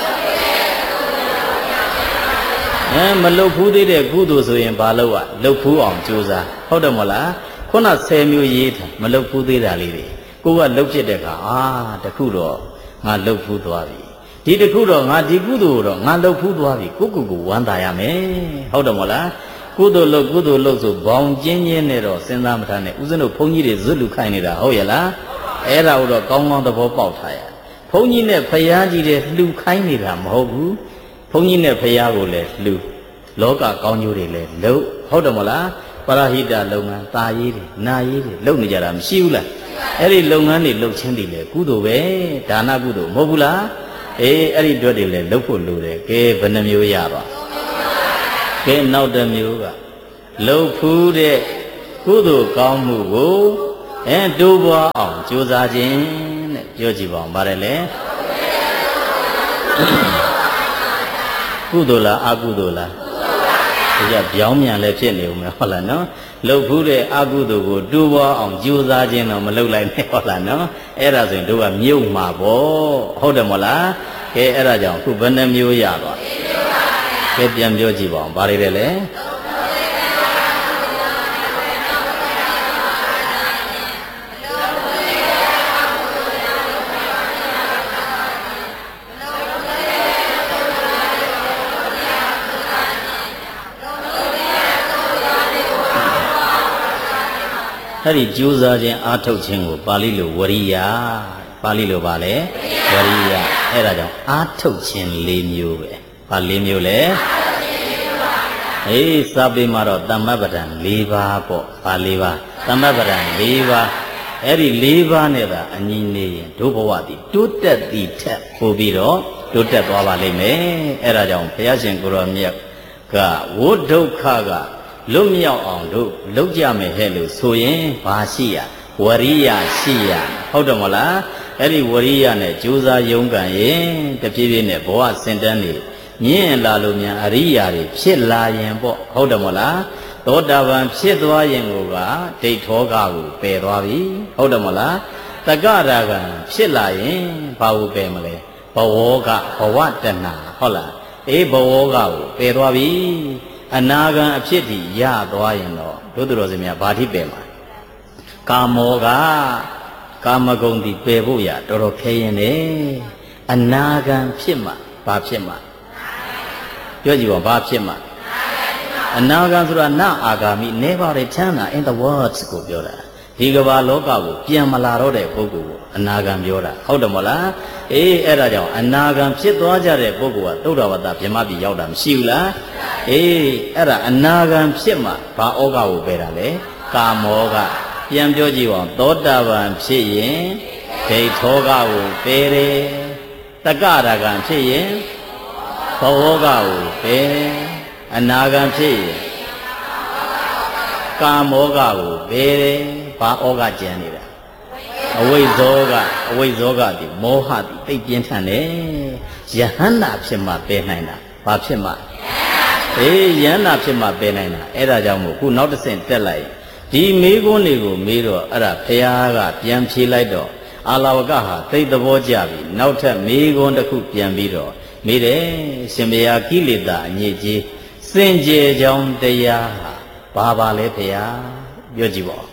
အဲမလှုပ်ဘူးသေးတဲ့ကုသိုလ်ဆိုရင်ဘာလို့อ่ะလှုပ်ဘူးအောင်ကြိုးစားဟုတ်တယ်မဟုတ်လားခုနဆယ်မျိုးရေးထားမလှုပ်ဘူးသေးတာလေးတွေကိုကလှုပ်ဖြစ်တဲ့အခါအာတခုတော့ငါလှုပ်ဘူးသွားပြီဒီတခုတော့ငါဒီကုသိုလ်တော့ငါလှုပ်ဘူးသွားပြီကိုကိုကိုဝမ်းသာရမယ်ဟုတ်တယ်မဟုတ်လားကုသိုလ်လုပ်ကုသိုလ်လုပ်ဆိုဘောင်ကျင်းကျင်းနဲ့တော့စဉ်းစားမထားနဲ့ဦးဇင်းတို့ဘုန်းကြီးတွေဇွတ်လူခိုင်းနေတာဟုတ်ရဲ့လားအဲ့ဒါကိုတော့ကောင်းကောင်းသဘောပေါက်ထားရဘုန်းကြီးနဲ့ဖယားကြီးတွေလှူခိုင်းနေတာမဟုတ်ဘူးဘုန်းကြီးနဲ့ဖယားကိုလည်းလှူလောကကောင်းကျိုးတွေလည်းလုပ်ဟုတ်တယ်မဟုတ်လားပရဟိတလုပ်ငန်းတာရေးတွေနာရေးတွေလုပ်နေကြတာမရှိဘူးလားအဲ့ဒီလုပ်ငန်းတွေလုပ်ချင်းတွေလည်းကုသိုလ်ပဲဒါနကုသိုလ်မဟုတ်ဘူးလားအေးအဲ့ဒီအတွက်တွေလည်းလုပ်ဖို့လိုတယ်ကဲဘယ်နှမျိုးရပါကဲနောက်တစ်မျိုးကလှုပ်ဖူးတဲ့ကုသိုလ်ကောင်းမှုကိုအဲတိုးပွားအောင်ကြိုးစားခြင်းတဲ့ပြောကြည့်ပါဦးပါတယ်လေကုသိုလ်လားအကုသိုလ်လားဒီကပြောင်းမြန်လည်းဖြစ်နေဦးမယ်ဟုတ်လားနော်လှုပ်ဖူးတဲ့အကုသိုလ်ကိုတိုးပွားအောင်ကြိုးစားခြင်းတော့မလုပ်လိုက်နဲ့ဟုတ်လားနော်အဲ့ဒါဆိုရင်တို့ကမြုပ်မှာပေါ့ဟုတ်တယ်မဟုတ်လားကဲအဲ့ဒါကြောင့်ခုဘယ်နှမျိုးရသွားကဲပြန်ပြောကြည့်ပါဦးဘာတွေလဲလဲအဲ့ဒီကြိုးစားခြင်းအားထုတ်ခြင်းကိုပါဠိလိုဝရိယပါဠိလိုပါလေဝရိယအဲ့ဒါကြောင့်အားထုတ်ခြင်း၄မျိုးပဲဘာ၄မျိုးလဲအေးစာပေမှာတော့သမ္မပဒံ၄ပါးပေါ့ဘာ၄ပါးသမ္မပဒံ၄ပါးအဲ့ဒီ၄ပါးနဲ့သာအညီနေရင်ဒုဘဝတည်တိုးတက်သည်ထက်ပိုပြီးတော့တိုးတက်သွားပါလိမ့်မယ်အဲ့ဒါကြောင့်ဘုရားရှင်ကိုရောမြတ်ကဝိဒုက္ခကလွတ်မြောက်အောင်တို့လုပ်ကြမယ်ဟဲ့လို့ဆိုရင်ဘာရှိရဝရိယရှိရဟုတ်တယ်မလားအဲ့ဒီဝရိယနဲ့ကြိုးစားရုန်းကန်ရင်တဖြည်းဖြည်းနဲ့ဘဝစင်တန်းနေမြင့်လာလို့မြန်အရိယာတွေဖြစ်လာရင်ပေါ့ဟုတ်တယ်မလားသောတာပန်ဖြစ်သွားရင်ကိုကဒိဋ္ဌောကကိုပယ်သွားပြီဟုတ်တယ်မလားတက္ကရာကံဖြစ်လာရင်ဘာကိုပယ်မလဲဘဝကဘဝတဏှာဟုတ်လားအေးဘဝကကိုပယ်သွားပြီအနာဂံအဖြစ်တည်ရသွားရင်တော့ဒုတိယတော်စင်များဘာထိပယ်မှာကာမောကကာမဂုဏ်ဒီပယ်ဖို့ရတော်တော်ခဲရင်လေအနာဂံဖြစ်မှာဘာဖြစ်မှာပြောကြည့်ပါဘာဖြစ်မှာအနာဂံဆိုတာနအာဂါမိ never return in the world ကိုပြောတာဒီကမ္ဘာလောကကိုပြန်မလာတော့တဲ့ပုဂ္ဂိုလ်ကိုအနာဂံပြောတာဟုတ်တယ်မဟုတ်လားအေးအဲ့ဒါကြောင့်အနာဂံဖြစ်သွားကြတဲ့ပုဂ္ဂိုလ်ကသုဒ္ဓဝတ္တဗြဟ္မပြည်ရောက်တာမရှိဘူးလားအေးအဲ့ဒါအနာဂံဖြစ်မှဘာဩဃကိုပယ်တာလဲကာမောကပြန်ပြောကြည့်ပါဦးသောတာပန်ဖြစ်ရင်ဒိဋ္ဌောကကိုပယ်တယ်တက္ကရာဂံဖြစ်ရင်ဘဝကကိုပယ်အနာဂံဖြစ်ရင်ကာမောကကိုပယ်တယ်ဘာဩဃကျန်နေတာအဝိဇ္ဇောကအဝိဇ္ဇောကဒီမောဟဒီသိပြင်းထန်တယ်ယဟန္တာဖြစ်မှပယ်နိုင်တာဘာဖြစ်မှအေးယဟန္တာဖြစ်မှပယ်နိုင်တာအဲ့ဒါကြောင့်မို့ခုနောက်တစ်ဆင့်တက်လိုက်ဒီမေးခွန်းတွေကိုမေးတော့အဲ့ဒါဘုရားကပြန်ဖြေလိုက်တော့အာလဝကဟာသိသဘောကျပြီနောက်ထပ်မေးခွန်းတစ်ခုပြန်ပြီးတော့မေးတယ်ရှင်ဘုရားကိလေသာအညစ်အကြေးစင်ကြယ်ကြောင်းတရားဟာဘာပါလဲဘုရားပြောကြည့်ပါ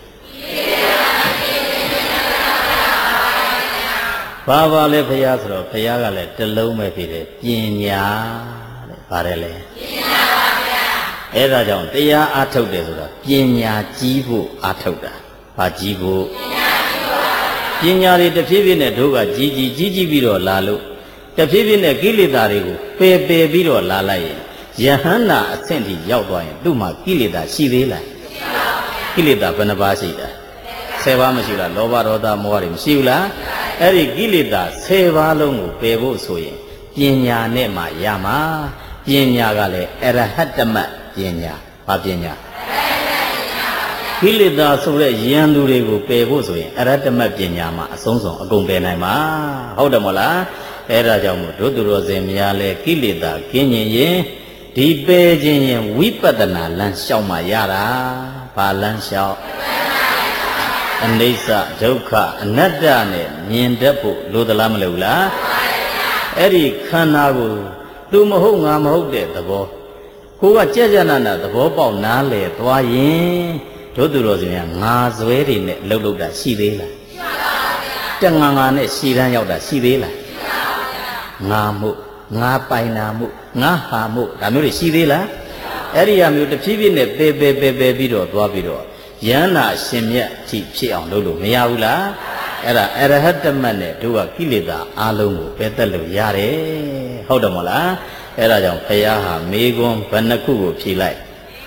ဘာပါလဲဘုရားဆိုတော့ဘုရားကလည်းတလုံးပဲဖြစ်တယ်ပညာတဲ့ပါတယ်လေပညာပါဗျာအဲ့ဒါကြောင့်တရားအားထုတ်တယ်ဆိုတာပညာကြီးဖို့အားထုတ်တာဘာကြီးဖို့ပညာကြီးဖို့ပညာတွေတဖြည်းဖြည်းနဲ့တို့ကကြီးကြီးကြီးကြီးပြီးတော့လာလို့တဖြည်းဖြည်းနဲ့ကိလေသာတွေကိုပယ်ပယ်ပြီးတော့လာလိုက်ရင်ယဟန္တာအဆင့်ထိရောက်သွားရင်သူ့မှာကိလေသာရှိသေးလားမရှိပါဘူးကိလေသာဘယ်နှပါးရှိတာဆယ်ပါးမရှိလားလောဘဒေါသမောဟတွေမရှိဘူးလားအဲ့ဒီကိလေသာဆယ်ပါးလုံးကိုပယ်ဖို့ဆိုရင်ပညာနဲ့မှရမှာပညာကလည်းအရဟတ္တမပညာဘာပညာကိလေသာဆိုတဲ့ယန္တုတွေကိုပယ်ဖို့ဆိုရင်အရဟတ္တမပညာမှာအဆုံးစုံအကုန်ပယ်နိုင်မှာဟုတ်တယ်မဟုတ်လားအဲ့ဒါကြောင့်မို့ဒုတိယတော်စင်များလဲကိလေသာကင်းရင်ရင်ဒီပယ်ခြင်းရင်ဝိပဿနာလမ်းလျှောက်မှရတာဘာလမ်းလျှောက်အနိစ္စဒုက္ခအနတ္တနဲ့မြင်တတ်ဖို့လိုသလားမလိုဘူးလားအဲ့ဒီခန္ဓာကိုသူမဟုတ်ငါမဟုတ်တဲ့သဘောကိုကကြက်ကြနာနာသဘောပေါက်နားလေသွားရင်တို့သူတော်စင်များငါဇွဲတွေနဲ့လှုပ်လှုပ်တာရှိသေးလားရှိပါဗျာတငါငါနဲ့ရှည်တန်းရောက်တာရှိသေးလားရှိပါဗျာငါမှုငါပိုင်နာမှုငါဟာမှုဒါမျိုးတွေရှိသေးလားအဲ့ဒီအမျိုးတစ်ဖြည်းဖြည်းနဲ့ပေပေပေပေပြီးတော့သွားပြီးတော့ယန္နာရှင်မြတ်အထိဖြစ်အောင်လုပ်လို့မရဘူးလားအဲ့ဒါအရဟတ္တမတ်နဲ့တို့ကကိလေသာအလုံးကိုပယ်သက်လို့ရတယ်ဟုတ်တယ်မဟုတ်လားအဲ့ဒါကြောင့်ဘုရားဟာမေခွန်းဘယ်နှခုကိုဖြေလိုက်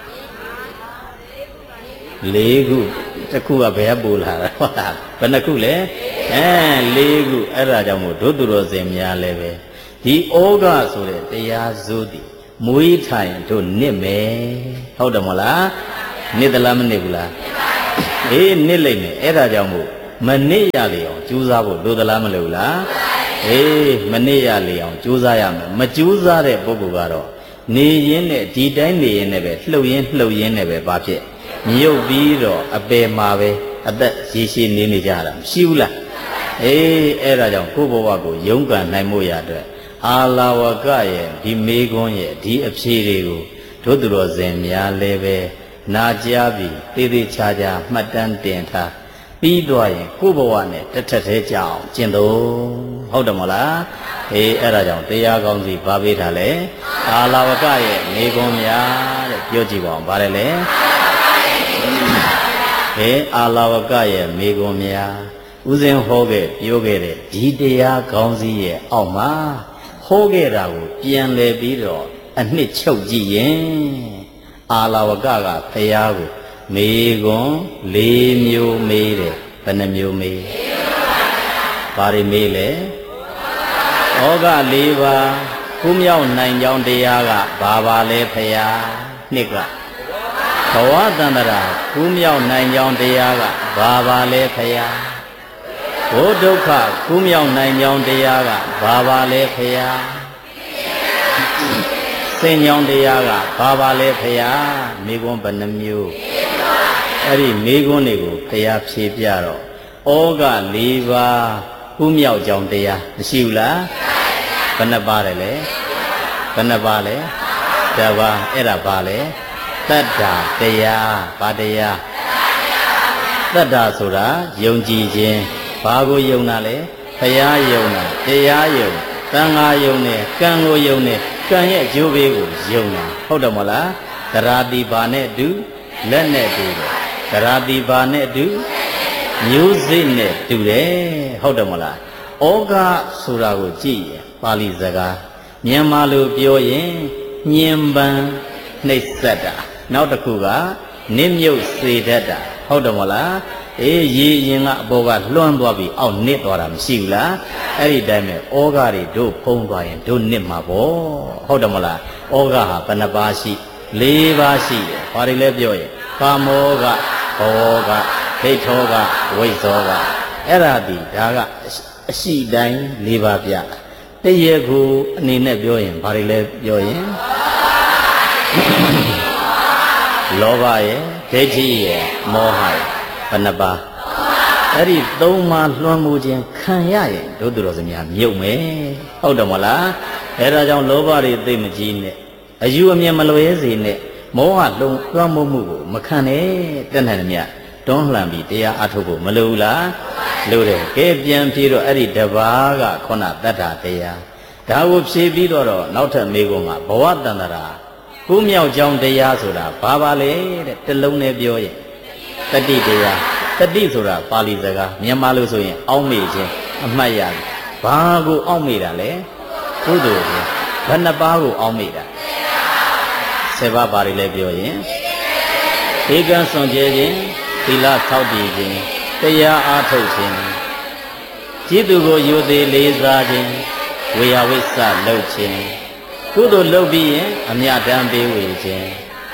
လေးခုတစ်ခုကဘယ်ပူလာတာဟုတ်လားဘယ်နှခုလဲအဲလေးခုအဲ့ဒါကြောင့်မို့ဒုသူတော်စင်များလည်းပဲဒီဩဃဆိုတဲ့တရားစိုးသည်မွေးထိုင်တို့နစ်မယ်ဟုတ်တယ်မဟုတ်လားနစ်သလားမနစ်ဘူးလားအေးနစ်လိုက်မယ်အဲ့ဒါကြောင့်မို့မနစ်ရလေအောင်ကြိုးစားဖို့လိုသလားမလိုဘူးလားအေးမနစ်ရလေအောင်ကြိုးစားရမယ်မကြိုးစားတဲ့ပုဂ္ဂိုလ်ကတော့နေရင်းနဲ့ဒီတိုင်းနေရင်းနဲ့ပဲလှုပ်ရင်းလှုပ်ရင်းနဲ့ပဲဘာဖြစ်မြုပ်ပြီးတော့အပယ်မှာပဲအသက်ရေရှည်နေနေကြတာမရှိဘူးလားအေးအဲ့ဒါကြောင့်ကိုယ့်ဘဝကိုယုံကန်နိုင်မှုရတဲ့အာလာဝကရဲ့ဒီမေခွန်းရဲ့ဒီအဖြေတွေကိုတို့သူတော်စင်များလည်းပဲနာကြားပြီးသေသေးချာချာမှတ်တမ်းတင်ထားပြီးတော့ရင်ကိုယ့်ဘဝနဲ့တစ်ထက်သေးကြအောင်ကျင့်သုံးဟုတ်တယ်မလားအေးအဲ့ဒါကြောင့်တရားကောင်းစီဘာပေးထားလဲအာလာဝကရဲ့မေခွန်းများတဲ့ပြောကြည့်ပါအောင်ဗါတယ်လေအေးအာလာဝကရဲ့မေခွန်းများဦးဇင်းဟောခဲ့ပြောခဲ့တဲ့ဒီတရားကောင်းစီရဲ့အောက်မှာဟောခဲ့တာကိုပြန်လည်ပြီးတော့အနှစ်ချုပ်ကြည့်ရင်အာလာဝကကဖရာကိုမေခွန်းလေးမျိုးမေးတယ်ဘယ်နှမျိုးမေးဘာတွေမေးလဲဩဃလေးပါးကုမြောက်နိုင်ကြောင်းတရားကဘာပါလဲဖရာနှစ်ကဘဝတန္တရာကုမြောက်နိုင်ကြောင်းတရားကဘာပါလဲဖရာဘုဒုက္ခကုမြောက်နိုင်ကြောင်းတရားကဘာပါလဲဖရာစင်ကြောင်းတရားကဘာပါလဲဖရာမိဂွန်းဘယ်နှမျိုးအဲ့ဒီမိဂွန်းတွေကိုဖရာဖြေပြတော့ဩဃလေးပါးကုမြောက်ကြောင်းတရားမရှိဘူးလားဘယ်နှပါးတယ်လဲဘယ်နှပါးလဲတပါးအဲ့ဒါပါလဲတတ္တာတရားဘာတရားတတ္တာဆိုတာယုံကြည်ခြင်းဘာကိုယုံတာလဲဘုရားယုံတာတရားယုံသံဃာယုံနဲ့ကံကိုယုံနဲ့ကံရဲ့အကျိုးပေးကိုယုံတာဟုတ်တယ်မဟုတ်လားသရတိဘာနဲ့အတူလက်နဲ့တူတယ်သရတိဘာနဲ့အတူမျိုးစိတ်နဲ့တူတယ်ဟုတ်တယ်မဟုတ်လားဩဃဆိုတာကိုကြည့်ရင်ပါဠိစကားမြန်မာလိုပြောရင်ညင်ပန်းနှိပ်စက်တာနောက်တစ်ခုကနစ်မြုပ်စေတတ်တာဟုတ်တယ်မဟုတ်လားအေးရေရင်ကအပေါ်ကလွှမ်းသွားပြီးအောက်နစ်သွားတာမရှိဘူးလားအဲ့ဒီတိုင်းပဲဩဃတွေတို့ဖုံးသွားရင်တို့နစ်မှာပေါ့ဟုတ်တယ်မဟုတ်လားဩဃဟာဘယ်နှပါးရှိလေးပါးရှိတယ်ဘာတွေလဲပြောရင်ကာမောဃဘောဃဒိဋ္ဌောဃဝိဇ္ဇောဃအဲ့ဒါဒီဒါကအရှိတိုင်းလေးပါးပြတရခုအနေနဲ့ပြောရင်ဘာတွေလဲပြောရင်လောဘရဲ့ဒိဋ္ဌိရဲ့မောဟရဲ့ဘယ်နှပါးအဲ့ဒီသုံးပါးလွှမ်းမိုးခြင်းခံရရင်တို့သူတော်စများမြုပ်မယ်ဟုတ်တယ်မဟုတ်လားအဲ့ဒါကြောင့်လောဘတွေသိမကြီးနဲ့အယူအမြင်မလွဲစေနဲ့မောဟလုံလွှမ်းမိုးမှုကိုမခံနဲ့တက်နိုင်တယ်မြတ်တွန်းလှန်ပြီးတရားအထုတ်ဖို့မလိုဘူးလားလိုတယ်ကဲပြန်ပြေတော့အဲ့ဒီတပါးကခုနတတ္ထာတရားဒါကိုဖြေပြီးတော့နောက်ထပ်မေးခွန်းကဘဝတန္တရာကုမြောက်ကြောင်းတရားဆိုတာဘာပါလဲတဲ့တလုံးနဲ့ပြောရင်တတိတရားတတိဆိုတာပါဠိစကားမြန်မာလိုဆိုရင်အောက်မေ့ခြင်းအမှတ်ရတယ်ဘာကိုအောက်မေ့တာလဲကုသိုလ်ပဲဘယ်နှပါးကိုအောက်မေ့တာဆယ်ပါးပါဠိလည်းပြောရင်ဧကံစွန့်ကြဲခြင်းသီလဆောက်တည်ခြင်းတရားအားထုတ်ခြင်းจิตသူကိုယုသေးလေးစားခြင်းဝေယဝိစ္စလုပ်ခြင်းကုသိုလ်လုပ်ပြီးရင်အမြတ်တမ်းပေးဝေခြင်း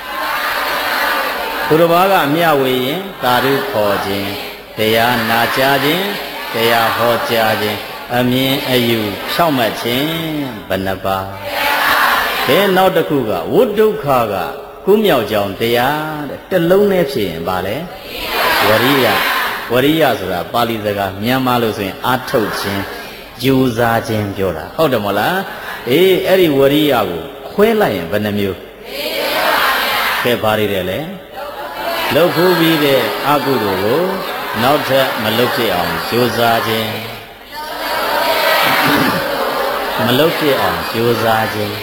သူတစ်ပါးကအမြဝေရင်သာဓုခေါ်ခြင်းတရားနာကြားခြင်းတရားဟောကြားခြင်းအမြင်အယူဖြောင့်မတ်ခြင်းဘယ်နှပါးကဲနောက်တစ်ခုကဝိဒုက္ခကကုမြောက်ကြောင်းတရားတဲ့တလုံးနဲ့ဖြစ်ရင်ပါလေဝရိယဝရိယဆိုတာပါဠိစကားမြန်မာလိုဆိုရင်အာထုတ်ခြင်းကြိုးစားခြင်းပြောတာဟုတ်တယ်မဟုတ်လားအေးအဲ့ဒီဝရိယကိုခွဲလိုက်ရင်ဘယ်နှမျိုးကဲဘာတွေလဲလဲလှုပ်ခိုးပြီးတဲ့အကုသိုလ်ကိုနောက်ထပ်မလှုပ်ဖြစ်အောင်ကြိုးစားခြင်းမလှုပ်ဖြစ်အောင်ကြိုးစားခြင်း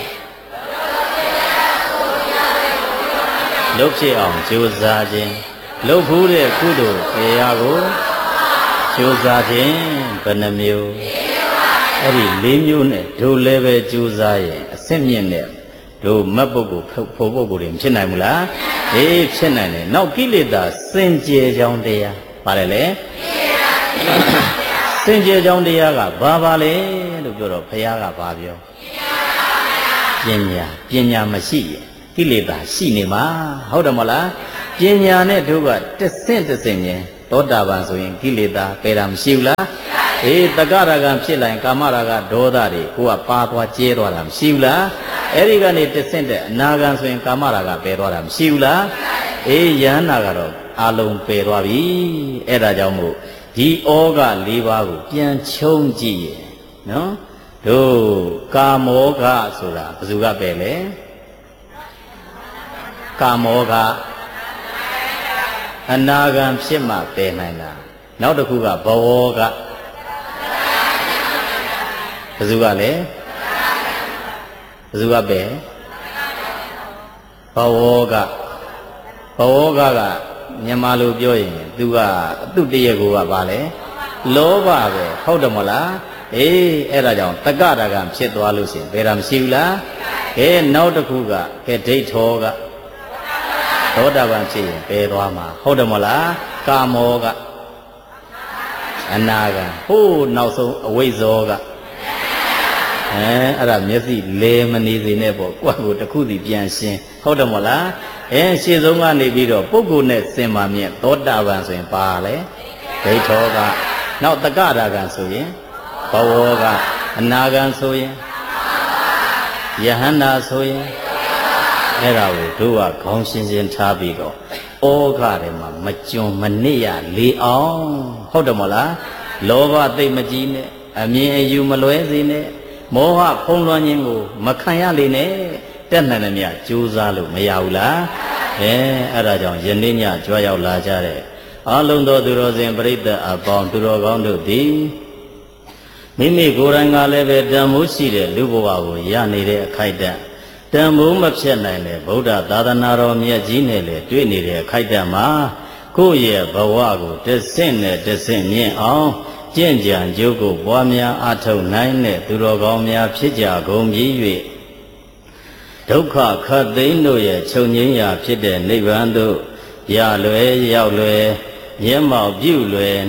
လှုပ်ဖြစ်အောင်ကြိုးစားခြင်းလှုပ်ဖို့တဲ့ကုသိုလ်တရားကိုကြိုးစားခြင်းဘယ်နှမျိုးအဲ့ဒီလေးမျိုးနဲ့တို့လည်းပဲကြိုးစားရင်အစစ်မြင့်တဲ့တို့မတ်ပုဂ္ဂိုလ်ဖို့ပုဂ္ဂိုလ်တွေဖြစ်နိုင်မလားအေးဖြစ်နိုင်တယ်နောက်ကိလေသာစင်ကြယ်ကြောင်းတရားပါတယ်လေစင်ကြယ်ကြောင်းတရားကဘာပါလဲလို့ပြောတော့ဘုရားကဘာပြောပညာပညာမရှိရင်ကိလေသာရှိနေမှာဟုတ်တယ်မလားပညာနဲ့တို့ကတဆင့်တဆင့်ချင်းသောတာပန်ဆိုရင်ကိလေသာပယ်တာမရှိဘူးလားအေးတက္ကရာဂံဖြစ်လိုက်ကာမရာဂဒေါသတွေကိုကပါသွားကျဲသွားတာမရှိဘူးလားအဲ့ဒီကနေတဆင့်တဲ့အနာဂံဆိုရင်ကာမရာဂပယ်သွားတာမရှိဘူးလားအေးယန္နာကတော့အလုံးပယ်သွားပြီအဲ့ဒါကြောင့်မို့ဒီဩဃ၄ပါးကိုပြန်ချုံကြည့်ရဲ့နော်တို့ကာမောဃဆိုတာဘယ်သူကပယ်လဲကာမောဃအနာဂံဖြစ်မှပယ်နိုင်တာနောက်တစ်ခုကဘဝကဘယ်သူကလဲဘယ်သူကပယ်ဘဝကဘဝကကမြန်မာလိုပြောရင်သူကသူ့တရက်ကိုကဘာလဲလောဘပဲဟုတ်တယ်မလားအေးအဲ့ဒါကြောင့်တက္ကရာဂံဖြစ်သွားလို့ရှိရင်ဘယ်တာမရှိဘူးလားကဲနောက်တစ်ခုကကဲဒိဋ္ဌောကသောတာပန်ဖြစ်ရင်ပယ်သွားမှာဟုတ်တယ်မလားကာမောကအနာဂံဟိုးနောက်ဆုံးအဝိဇ္ဇောကအဲအဲ့ဒါမျက်စိလဲမနေစေနဲ့ပေါ့ကိုယ့်ကိုတစ်ခုစီပြန်ရှင်းဟုတ်တယ်မလားအဲရှေ့ဆုံးကနေပြီးတော့ပုဂ္ဂိုလ်နဲ့စင်ပါမြင့်သောတာပန်ဆိုရင်ပါလေဒိဋ္ဌောကနောက်တက္ကရာဂံဆိုရင်ဘဝကအနာဂံဆိုရင်ယဟန္တာဆိုရင်အဲ့ဒါကိုတို့ကခေါင်းရှင်းရှင်းထားပြီးတော့ဩဃထဲမှာမကြုံမနစ်ရလေအောင်ဟုတ်တယ်မလားလောဘသိမကြီးနဲ့အမြင်အယူမလွဲစေနဲ့မောဟဖုံးလွှမ်းခြင်းကိုမခံရလေနဲ့တက်နိုင်တယ်မြတ်ကြိုးစားလို့မရဘူးလားအဲအဲ့ဒါကြောင့်ယနေ့ညကြွရောက်လာကြတဲ့အလုံးသောသူတော်စင်ပရိသတ်အပေါင်းသူတော်ကောင်းတို့သည်မိမိကိုယ်တိုင်ကလည်းပဲတန်ဖိုးရှိတဲ့လူဘဝကိုရနေတဲ့အခိုက်အတန့်တန်ဖိုးမဖြစ်နိုင်တဲ့ဗုဒ္ဓသာသနာတော်မြတ်ကြီးနဲ့လည်းတွေ့နေတဲ့အခိုက်အတန့်မှာကိုယ့်ရဲ့ဘဝကိုတဆင့်နဲ့တဆင့်မြင့်အောင်ကျင့်ကြံကြိုးကိုပွားများအားထုတ်နိုင်တဲ့သူတော်ကောင်းများဖြစ်ကြကုန်ပြီ၍ဒုက္ခခတ်သိမ်းတို့ရဲ့ချုပ်ငြိမ်းရာဖြစ်တဲ့နိဗ္ဗာန်သို့ရလွယ်ရောက်လွယ်မျက်မှောက်ပြုလွယ်